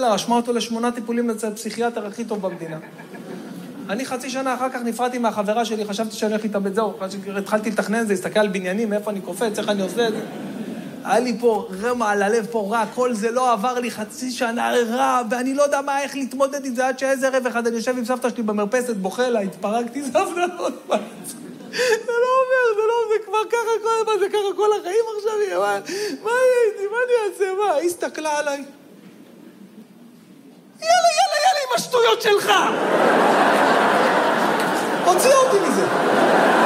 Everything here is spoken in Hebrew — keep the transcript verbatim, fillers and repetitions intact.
בסדר, רשמה אותו לשמונה טיפולים אצל פסיכיאטר הכי טוב במדינה. אני חצי שנה אחר כך נפרדתי מהחברה שלי, חשבתי שאני הולך להתאבד, זהו, התחלתי לתכנן זה, הסתכל על בניינים, איפה אני קופץ, איך אני עושה את זה. היה לי פה רמה על הלב, פה רע, כל זה לא עבר לי חצי שנה רע, ואני לא יודע מה, איך להתמודד עם זה, עד שאיזה ערב אחד, אני יושב עם סבתא שלי במרפסת, בוכה לה, התפרקתי, סבתא, עוד פעם. זה לא עובר, זה לא, זה כבר ככה כל, מה זה ככה כל החיים עכשיו, מה, מה אני הייתי, מה אני אעשה, מה, היא הסתכלה עליי. יאללה, יאללה, יאללה, עם השטויות שלך! הוציאה אותי מזה.